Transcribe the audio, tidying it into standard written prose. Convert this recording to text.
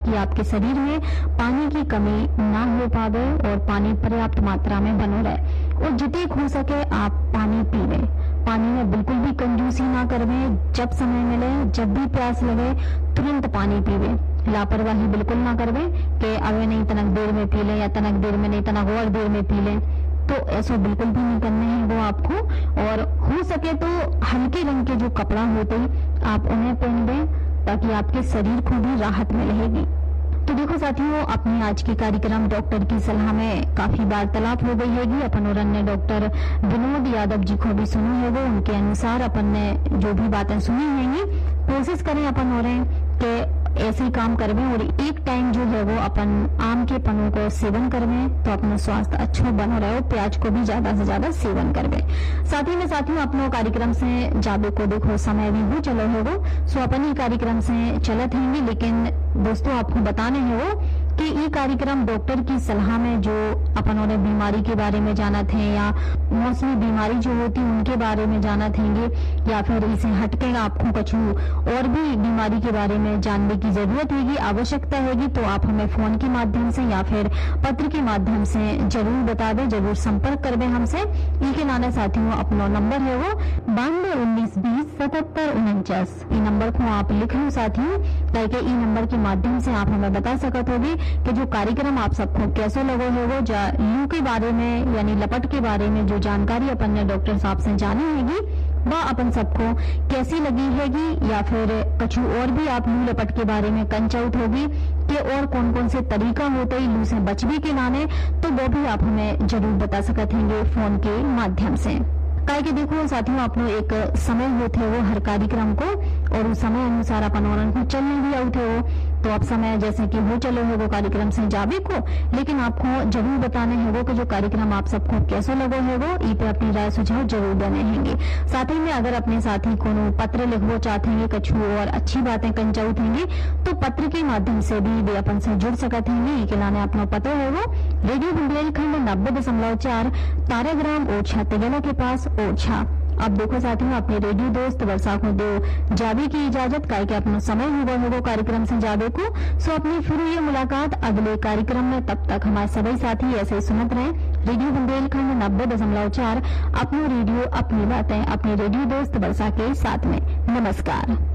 ताकि आपके शरीर में पानी की कमी ना हो पावे और पानी पर्याप्त मात्रा में बनो रहे। और जितने हो सके आप पानी पीवे। पानी में बिल्कुल भी कंजूसी ना करवे। जब समय मिले, जब भी प्यास लगे, तुरंत पानी पीवे। लापरवाही बिल्कुल ना करवे कि अवे नहीं तनक देर में पी ले या तनक देर में नहीं तनक और देर में पी ले, तो ऐसा बिल्कुल भी नहीं करने हैं वो आपको। और हो सके तो हल्के रंग के जो कपड़ा होते हैं आप उन्हें पहन दें ताकि आपके शरीर को भी राहत मिलेगी। तो देखो साथियों, अपनी आज की कार्यक्रम डॉक्टर की सलाह में काफी वार्तालाप हो गई हैगी। अपन और अन्य डॉक्टर विनोद यादव जी को भी सुना है, वो उनके अनुसार अपन ने जो भी बातें सुनी हैंगी, कोशिश करें अपन हो रहे कि ऐसे ही काम करवे और एक टाइम जो है वो अपन आम के पनों को सेवन करवे तो अपना स्वास्थ्य अच्छा बनो रहे। प्याज को भी ज्यादा से ज्यादा सेवन करवे। साथ ही में साथियों, अपनो कार्यक्रम से जाबे को देखो समय भी हो चलो है वो, सो अपन ही कार्यक्रम से चलत हैंगे। लेकिन दोस्तों आपको बताने है वो कि ये कार्यक्रम डॉक्टर की सलाह में जो अपन और बीमारी के बारे में जाना थे या मौसमी बीमारी जो होती उनके बारे में जाना थेंगे या फिर इसे हटके आपको कुछ और भी बीमारी के बारे में जानने की जरूरत हैगी, आवश्यकता हैगी, तो आप हमें फोन के माध्यम से या फिर पत्र के माध्यम से जरूर बता दें, जरूर संपर्क करवे हमसे। इनके नाना साथियों अपना नंबर है वो 9219207749। ये नंबर को आप लिख लो साथियों, ताकि ई नंबर के माध्यम से आप हमें बता सकत होगी कि जो कार्यक्रम आप सबको कैसे लगो है वो लू के बारे में यानी लपट के बारे में जो जानकारी अपन ने डॉक्टर साहब से जानी हैगी वह अपन सबको कैसी लगी हैगी, या फिर कुछ और भी आप लू लपट के बारे में कंचाउत होगी कि और कौन कौन से तरीका होते हैं लू से बचने के लाने, तो वो भी आप हमें जरूर बता सकते हैं फोन के माध्यम से। काहे कि देखो साथियों, अपनो एक समय होते वो हर कार्यक्रम को और उस समय अनुसार अपन और को चलने भी आते हो, तो अब समय जैसे कि हो चलो है वो कार्यक्रम से जावे को, लेकिन आपको जरूर बताने है वो कि जो कार्यक्रम आप सबको कैसे लगो है वो ई पे अपनी राय सुझाव जरूर देने हैंगे। साथ ही में अगर अपने साथी को पत्र लिखवो चाहते हैं कछु और अच्छी बातें कंचाउत हैंगे तो पत्र के माध्यम से भी वे अपन से जुड़ सकते हैं। के लाने अपना पता है वो रेडियो बुंदेलखंड 90.4 ताराग्राम ओरछा तिगला के पास ओरछा। अब देखो साथियों, अपने रेडियो दोस्त वर्षा को दो जावे की इजाजत, काहे कि अपना समय हुआ होगा कार्यक्रम से जावे को। सो अपनी फिर ये मुलाकात अगले कार्यक्रम में, तब तक हमारे सभी साथी ऐसे ही सुनत रहे रेडियो बुंदेलखंड 90.4 अपनो रेडियो अपनी बातें अपने रेडियो दोस्त वर्षा के साथ में। नमस्कार।